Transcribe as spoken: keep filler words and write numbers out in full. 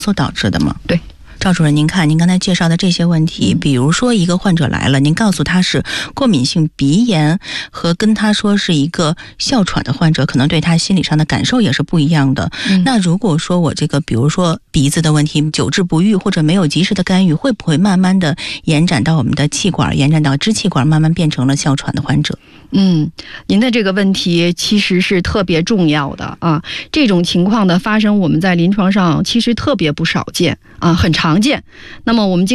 所导致的吗？ 对。 赵主任，您看您刚才介绍的这些问题，比如说一个患者来了，您告诉他是过敏性鼻炎，和跟他说是一个哮喘的患者，可能对他心理上的感受也是不一样的。嗯、那如果说我这个比如说鼻子的问题久治不愈，或者没有及时的干预，会不会慢慢的延展到我们的气管，延展到支气管，慢慢变成了哮喘的患者？ 嗯，您的这个问题其实是特别重要的啊。这种情况的发生，我们在临床上其实特别不少见啊，很常见。那么我们